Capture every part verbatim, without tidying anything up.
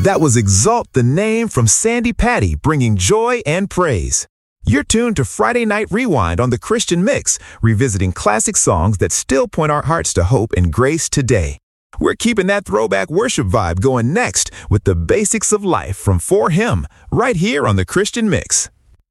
That was Exalt the Name from Sandy Patty, bringing joy and praise. You're tuned to Friday Night Rewind on the Christian Mix, revisiting classic songs that still point our hearts to hope and grace today. We're keeping that throwback worship vibe going next with the basics of life from For Him, right here on the Christian Mix.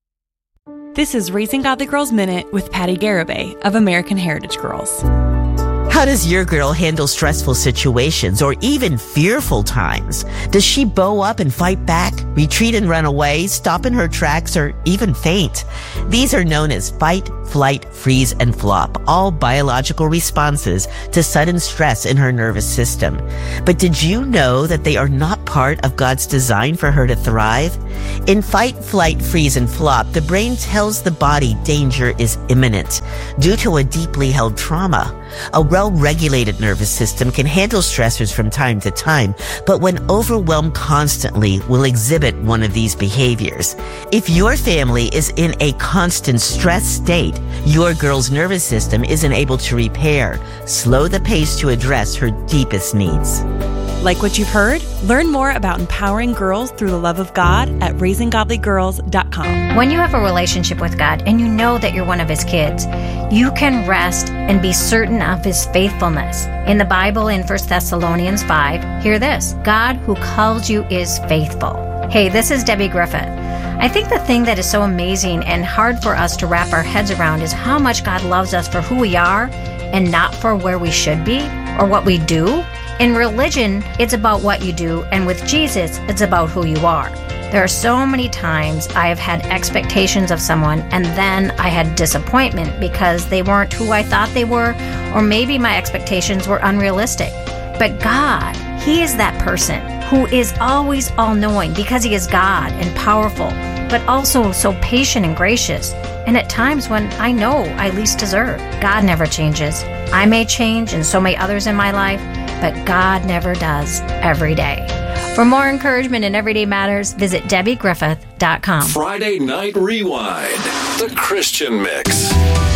This is Raising Godly Girls Minute with Patty Garibay of American Heritage Girls. How does your girl handle stressful situations or even fearful times? Does she bow up and fight back, retreat and run away, stop in her tracks, or even faint? These are known as fight, flight, freeze, and flop, all biological responses to sudden stress in her nervous system. But did you know that they are not part of God's design for her to thrive? In fight, flight, freeze, and flop, the brain tells the body danger is imminent due to a deeply held trauma. A well-regulated nervous system can handle stressors from time to time, but when overwhelmed constantly will exhibit one of these behaviors. If your family is in a constant stress state, your girl's nervous system isn't able to repair, slow the pace to address her deepest needs. Like what you've heard? Learn more about empowering girls through the love of God at raising godly girls dot com. When you have a relationship with God and you know that you're one of His kids, you can rest and be certain of His faithfulness. In the Bible, in First Thessalonians five, hear this: God who calls you is faithful. Hey, this is Debbie Griffith. I think the thing that is so amazing and hard for us to wrap our heads around is how much God loves us for who we are and not for where we should be or what we do. In religion, it's about what you do, and with Jesus, it's about who you are. There are so many times I have had expectations of someone, and then I had disappointment because they weren't who I thought they were, or maybe my expectations were unrealistic. But God, He is that person who is always all-knowing because He is God and powerful, but also so patient and gracious. And at times when I know I least deserve, God never changes. I may change, and so may others in my life, but God never does every day. For more encouragement in everyday matters, visit Debbie Griffith dot com. Friday Night Rewind, the Christian Mix.